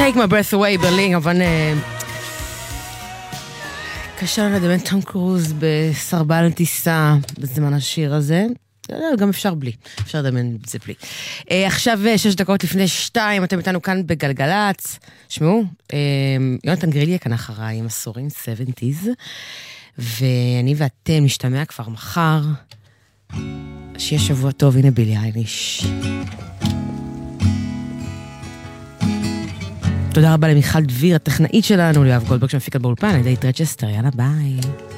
Take my breath away, ברלין, אבל קשה לדמיין תום קרוז בסרבל טיסה בזמן השיר הזה. גם אפשר בלי, אפשר לדמיין את זה בלי. עכשיו 6 דקות לפני 2, אתם איתנו כאן בגלגלץ. שמעו, יונתן גרילי כאן אחריי עם עשורים 70s, ואני ואתם נשתמע כבר מחר. שיהיה שבוע טוב, הנה בילי אייליש. תודה רבה למיכל דביר, הטכנאית שלנו, ליואב גולדברג שמפיקת באולפן, על ידי טרצ'סטר, יאללה ביי.